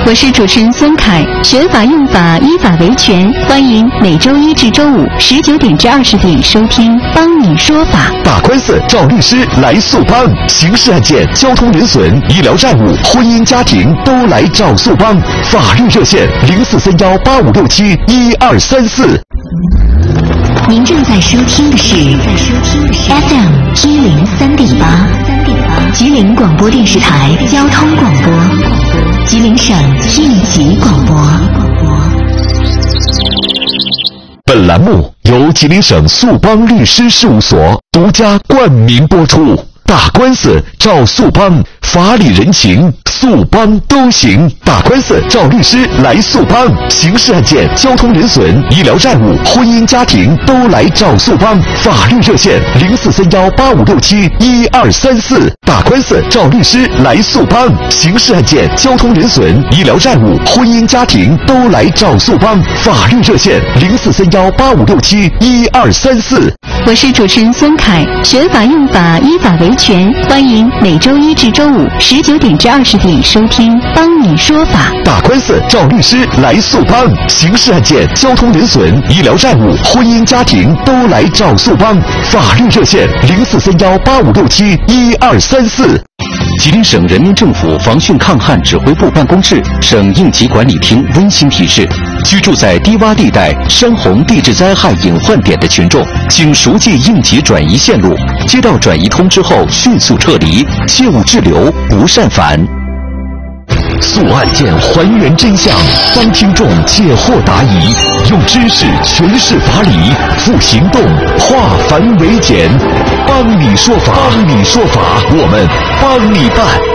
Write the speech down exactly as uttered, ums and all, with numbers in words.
我是主持人孙凯，学法用法，依法维权。欢迎每周一至周五十九点至二十点收听《帮你说法》。 打官司找律师来速帮，刑事案件、交通人损、医疗债务、婚姻家庭都来找速帮。法律热线零四三幺八五六七一二三四。 您正在收听的是 F M 一零三点八，吉林广播电视台交通广播，吉林省应急广播。 本栏目由吉林省速帮律师事务所独家冠名播出。打官司找速帮，法理人情速帮都行。打官司找律师来速帮，刑事案件、交通人损、医疗债务、婚姻家庭都来找速帮。法律热线零四三幺八五六七一二三四。打官司找律师来速帮，刑事案件、交通人损、医疗债务、婚姻家庭都来找速帮。法律热线零四三幺八五六七一二三四。 我是主持人孙凯，学法用法，依法维权。欢迎每周一至周五十九点至二十点收听《帮你说法》。 打官司找律师来速帮，刑事案件、交通人损、医疗债务、婚姻家庭都来找速帮。法律热线零四三幺八五六七一二三四。 吉林省人民政府防汛抗旱指挥部办公室、省应急管理厅温馨提示：居住在低洼地带、山洪地质灾害隐患点的群众，请熟记应急转移线路，接到转移通知后迅速撤离，切勿滞留，不善返。 诉案件还原真相，帮听众解惑答疑，用知识诠释法理，付行动化繁为简。帮你说法，帮你说法，我们帮你办。